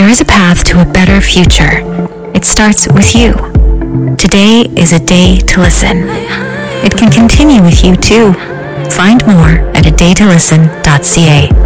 is a path to a better future. It starts with you. Today is a day to listen. It can continue with you too. Find more at adaytolisten.ca.